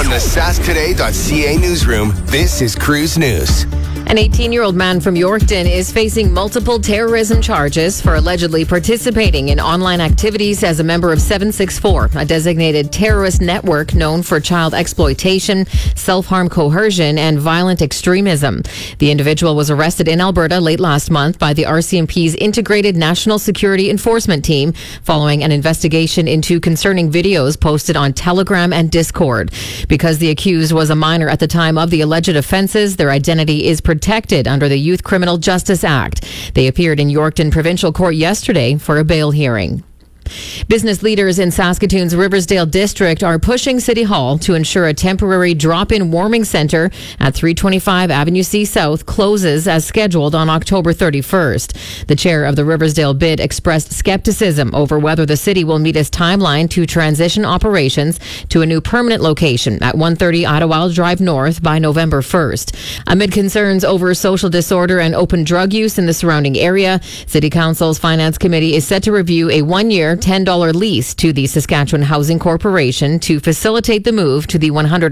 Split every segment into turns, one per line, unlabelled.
From the sasktoday.ca newsroom, this is Cruise News.
An 18-year-old man from Yorkton is facing multiple terrorism charges for allegedly participating in online activities as a member of 764, a designated terrorist network known for child exploitation, self-harm coercion, and violent extremism. The individual was arrested in Alberta late last month by the RCMP's Integrated National Security Enforcement Team following an investigation into concerning videos posted on Telegram and Discord. Because the accused was a minor at the time of the alleged offenses, their identity is protected under the Youth Criminal Justice Act. They appeared in Yorkton Provincial Court yesterday for a bail hearing. Business leaders in Saskatoon's Riversdale District are pushing City Hall to ensure a temporary drop-in warming center at 325 Avenue C South closes as scheduled on October 31st. The chair of the Riversdale bid expressed skepticism over whether the city will meet its timeline to transition operations to a new permanent location at 130 Ottawa Drive North by November 1st. Amid concerns over social disorder and open drug use in the surrounding area, City Council's Finance Committee is set to review a one-year $10 lease to the Saskatchewan Housing Corporation to facilitate the move to the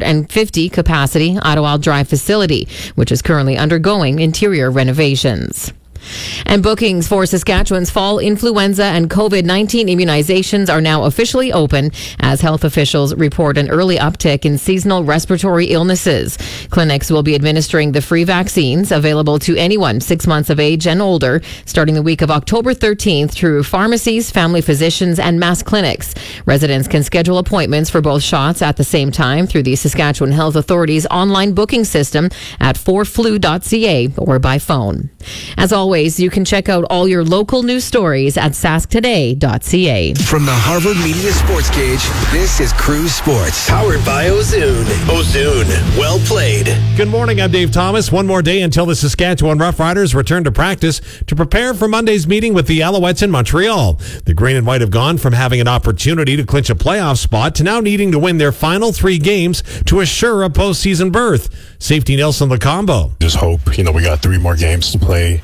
150 capacity Ottawa Drive facility, which is currently undergoing interior renovations. And bookings for Saskatchewan's fall influenza and COVID-19 immunizations are now officially open as health officials report an early uptick in seasonal respiratory illnesses. Clinics will be administering the free vaccines available to anyone 6 months of age and older starting the week of October 13th through pharmacies, family physicians, and mass clinics. Residents can schedule appointments for both shots at the same time through the Saskatchewan Health Authority's online booking system at 4flu.ca or by phone. As always, you can check out all your local news stories at sasktoday.ca.
From the Harvard Media Sports Cage, this is Cruise Sports. Powered by Ozoon. Ozoon, well played.
Good morning, I'm Dave Thomas. One more day until the Saskatchewan Roughriders return to practice to prepare for Monday's meeting with the Alouettes in Montreal. The Green and White have gone from having an opportunity to clinch a playoff spot to now needing to win their final 3 games to assure a postseason berth. Safety Nelson Lacombo.
Just hope, we got 3 more games to play.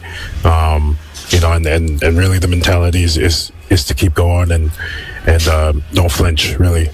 And really the mentality is to keep going and don't flinch, really.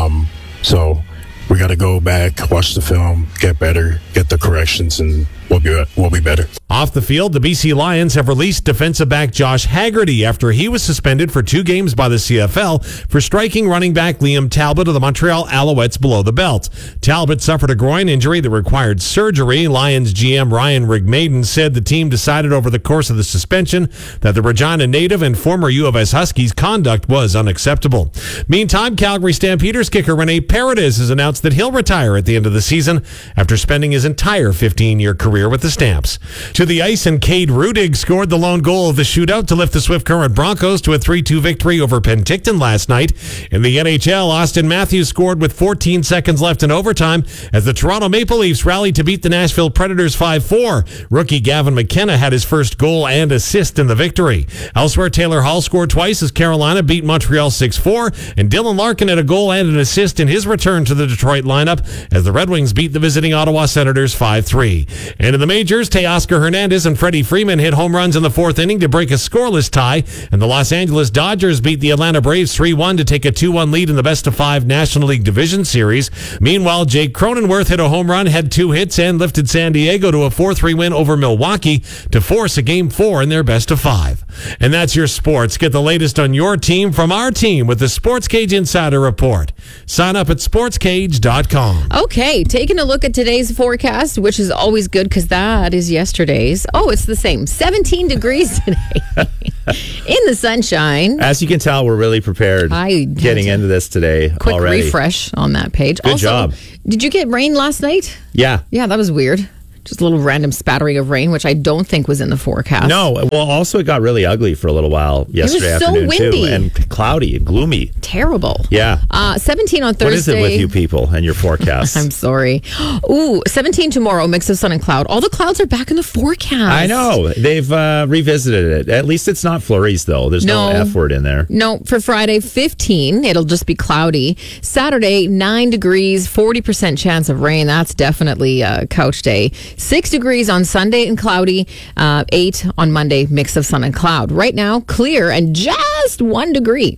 So we got to go back, watch the film, get better, get the corrections, and we'll be better.
Off the field, the BC Lions have released defensive back Josh Haggerty after he was suspended for 2 games by the CFL for striking running back Liam Talbot of the Montreal Alouettes below the belt. Talbot suffered a groin injury that required surgery. Lions GM Ryan Rigmaiden said the team decided over the course of the suspension that the Regina native and former U of S Huskies' conduct was unacceptable. Meantime, Calgary Stampeders kicker Rene Paredes has announced that he'll retire at the end of the season after spending his entire 15-year career with the Stamps. To the ice, and Cade Rudig scored the lone goal of the shootout to lift the Swift Current Broncos to a 3-2 victory over Penticton last night. In the NHL, Austin Matthews scored with 14 seconds left in overtime as the Toronto Maple Leafs rallied to beat the Nashville Predators 5-4. Rookie Gavin McKenna had his first goal and assist in the victory. Elsewhere, Taylor Hall scored twice as Carolina beat Montreal 6-4, and Dylan Larkin had a goal and an assist in his return to the Detroit lineup as the Red Wings beat the visiting Ottawa Senators 5-3. And in the majors, Teoscar Hernandez and Freddie Freeman hit home runs in the 4th inning to break a scoreless tie, and the Los Angeles Dodgers beat the Atlanta Braves 3-1 to take a 2-1 lead in the best-of-5 National League Division Series. Meanwhile, Jake Cronenworth hit a home run, had 2 hits, and lifted San Diego to a 4-3 win over Milwaukee to force a Game 4 in their best-of-5. And that's your sports. Get the latest on your team from our team with the Sports Cage Insider Report. Sign up at sportscage.com.
Okay, taking a look at today's forecast, which is always good because that is yesterday's. Oh, it's the same. 17 degrees today in the sunshine.
As you can tell, we're really prepared getting into this today
quick
already.
Refresh on that page.
Good job.
Did you get rain last night?
Yeah.
Yeah, that was weird. Just a little random spattering of rain, which I don't think was in the forecast.
No. Well, also it got really ugly for a little while yesterday afternoon.
It was so windy.
Too, and cloudy and gloomy.
Terrible.
Yeah.
17 on Thursday.
What is it with you people and your forecasts?
I'm sorry. Ooh, 17 tomorrow, mix of sun and cloud. All the clouds are back in the forecast.
I know. They've revisited it. At least it's not flurries, though. There's no F word in there.
No, for Friday, 15. It'll just be cloudy. Saturday, 9 degrees, 40% chance of rain. That's definitely couch day. 6 degrees on Sunday and cloudy. 8 on Monday, mix of sun and cloud. Right now, clear and just 1 degree.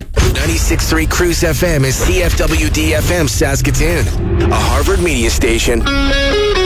96.3 Cruise FM is CFWD FM Saskatoon, a Harvard media station.